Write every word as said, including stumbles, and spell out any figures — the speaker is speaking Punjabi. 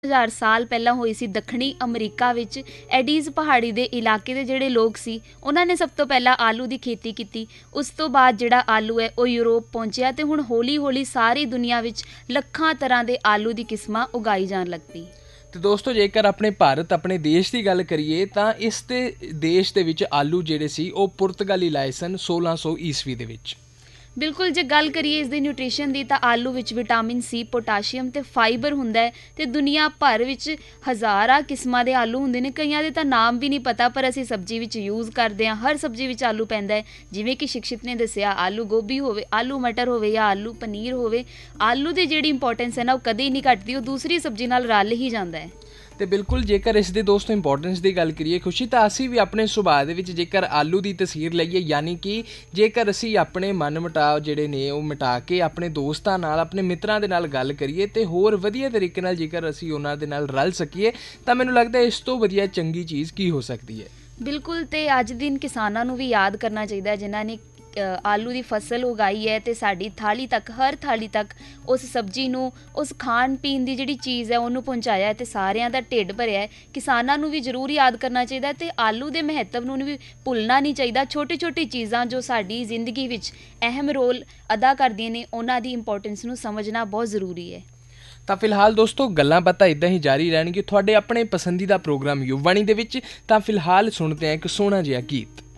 ਹਜ਼ਾਰ ਸਾਲ ਪਹਿਲਾਂ ਹੋਈ ਸੀ ਦੱਖਣੀ ਅਮਰੀਕਾ ਵਿੱਚ। ਐਡੀਜ਼ ਪਹਾੜੀ ਦੇ ਇਲਾਕੇ ਦੇ ਜਿਹੜੇ ਲੋਕ ਸੀ ਉਹਨਾਂ ਨੇ ਸਭ ਤੋਂ ਪਹਿਲਾਂ ਆਲੂ ਦੀ ਖੇਤੀ ਕੀਤੀ। ਉਸ ਤੋਂ ਬਾਅਦ ਜਿਹੜਾ ਆਲੂ ਹੈ ਉਹ ਯੂਰਪ ਪਹੁੰਚਿਆ ਅਤੇ ਹੁਣ ਹੌਲੀ ਹੌਲੀ ਸਾਰੀ ਦੁਨੀਆ ਵਿੱਚ ਲੱਖਾਂ ਤਰ੍ਹਾਂ ਦੇ ਆਲੂ ਦੀ ਕਿਸਮਾਂ ਉਗਾਈ ਜਾਣ ਲੱਗ ਪਈ। ਤੇ ਦੋਸਤੋ, ਜੇਕਰ ਆਪਣੇ ਭਾਰਤ ਆਪਣੇ ਦੇਸ਼ ਦੀ ਗੱਲ ਕਰੀਏ ਤਾਂ ਇਸ ਦੇ ਦੇਸ਼ ਦੇ ਵਿੱਚ ਆਲੂ ਜਿਹੜੇ ਸੀ ਉਹ ਪੁਰਤਗਾਲੀ ਲਾਏ ਸਨ ਸੋਲਾਂ ਸੌ ਈਸਵੀ ਦੇ ਵਿੱਚ। ਬਿਲਕੁਲ, ਜੇ ਗੱਲ ਕਰੀਏ ਇਸ ਦੀ ਨਿਊਟ੍ਰੀਸ਼ਨ ਦੀ ਤਾਂ ਆਲੂ ਵਿੱਚ ਵਿਟਾਮਿਨ ਸੀ, ਪੋਟਾਸ਼ੀਅਮ ਅਤੇ ਫਾਈਬਰ ਹੁੰਦਾ ਹੈ ਅਤੇ ਦੁਨੀਆ ਭਰ ਵਿੱਚ ਹਜ਼ਾਰਾਂ ਕਿਸਮਾਂ ਦੇ ਆਲੂ ਹੁੰਦੇ ਨੇ। ਕਈਆਂ ਦੇ ਤਾਂ ਨਾਮ ਵੀ ਨਹੀਂ ਪਤਾ, ਪਰ ਅਸੀਂ ਸਬਜ਼ੀ ਵਿੱਚ ਯੂਜ਼ ਕਰਦੇ ਹਾਂ। ਹਰ ਸਬਜ਼ੀ ਵਿੱਚ ਆਲੂ ਪੈਂਦਾ ਹੈ, ਜਿਵੇਂ ਕਿ ਸ਼ਿਕਸ਼ਿਤ ਨੇ ਦੱਸਿਆ, ਆਲੂ ਗੋਭੀ ਹੋਵੇ, ਆਲੂ ਮਟਰ ਹੋਵੇ ਜਾਂ ਆਲੂ ਪਨੀਰ ਹੋਵੇ। ਆਲੂ ਦੀ ਜਿਹੜੀ ਇੰਪੋਰਟੈਂਸ ਹੈ ਨਾ ਉਹ ਕਦੇ ਨਹੀਂ ਘੱਟਦੀ, ਉਹ ਦੂਸਰੀ ਸਬਜ਼ੀ ਨਾਲ ਰਲ ਹੀ ਜਾਂਦਾ ਹੈ। ਤੇ ਬਿਲਕੁਲ, ਜੇਕਰ ਇਸ ਦੇ ਦੋਸਤੋ ਇੰਪੋਰਟੈਂਸ ਦੀ ਗੱਲ ਕਰੀਏ ਖੁਸ਼ੀ, ਤਾਂ ਅਸੀਂ ਵੀ ਆਪਣੇ ਸੁਭਾਅ ਦੇ ਵਿੱਚ ਜੇਕਰ ਆਲੂ ਦੀ ਤਸਵੀਰ ਲਈਏ, ਯਾਨੀ ਕਿ ਜੇਕਰ ਅਸੀਂ ਆਪਣੇ ਮਨ ਮੁਟਾਵ ਜਿਹੜੇ ਨੇ ਉਹ ਮਿਟਾ ਕੇ ਆਪਣੇ ਦੋਸਤਾਂ ਨਾਲ, ਆਪਣੇ ਮਿੱਤਰਾਂ ਦੇ ਨਾਲ ਗੱਲ ਕਰੀਏ ਅਤੇ ਹੋਰ ਵਧੀਆ ਤਰੀਕੇ ਨਾਲ ਜੇਕਰ ਅਸੀਂ ਉਹਨਾਂ ਦੇ ਨਾਲ ਰਲ ਸਕੀਏ, ਤਾਂ ਮੈਨੂੰ ਲੱਗਦਾ ਇਸ ਤੋਂ ਵਧੀਆ ਚੰਗੀ ਚੀਜ਼ ਕੀ ਹੋ ਸਕਦੀ ਹੈ। ਬਿਲਕੁਲ, ਅਤੇ ਅੱਜ ਦਿਨ ਕਿਸਾਨਾਂ ਨੂੰ ਵੀ ਯਾਦ ਕਰਨਾ ਚਾਹੀਦਾ ਜਿਨ੍ਹਾਂ ਨੇ ਆਲੂ ਦੀ ਫਸਲ ਉਗਾਈ ਹੈ ਅਤੇ ਸਾਡੀ ਥਾਲੀ ਤੱਕ, ਹਰ ਥਾਲੀ ਤੱਕ ਉਸ ਸਬਜ਼ੀ ਨੂੰ, ਉਸ ਖਾਣ ਪੀਣ ਦੀ ਜਿਹੜੀ ਚੀਜ਼ ਹੈ ਉਹਨੂੰ ਪਹੁੰਚਾਇਆ ਅਤੇ ਸਾਰਿਆਂ ਦਾ ਢਿੱਡ ਭਰਿਆ ਹੈ। ਕਿਸਾਨਾਂ ਨੂੰ ਵੀ ਜ਼ਰੂਰ ਯਾਦ ਕਰਨਾ ਚਾਹੀਦਾ ਅਤੇ ਆਲੂ ਦੇ ਮਹੱਤਵ ਨੂੰ ਵੀ ਭੁੱਲਣਾ ਨਹੀਂ ਚਾਹੀਦਾ। ਛੋਟੀ ਛੋਟੀ ਚੀਜ਼ਾਂ ਜੋ ਸਾਡੀ ਜ਼ਿੰਦਗੀ ਵਿੱਚ ਅਹਿਮ ਰੋਲ ਅਦਾ ਕਰਦੀਆਂ ਨੇ, ਉਹਨਾਂ ਦੀ ਇੰਪੋਰਟੈਂਸ ਨੂੰ ਸਮਝਣਾ ਬਹੁਤ ਜ਼ਰੂਰੀ ਹੈ। ਤਾਂ ਫਿਲਹਾਲ ਦੋਸਤੋ, ਗੱਲਾਂ ਬਾਤਾਂ ਇੱਦਾਂ ਹੀ ਜਾਰੀ ਰਹਿਣਗੀਆਂ ਤੁਹਾਡੇ ਆਪਣੇ ਪਸੰਦੀਦਾ ਪ੍ਰੋਗਰਾਮ ਯੁਵਾਣੀ ਦੇ ਵਿੱਚ। ਤਾਂ ਫਿਲਹਾਲ ਸੁਣਦੇ ਹਾਂ ਇੱਕ ਸੋਹਣਾ ਜਿਹਾ ਗੀਤ।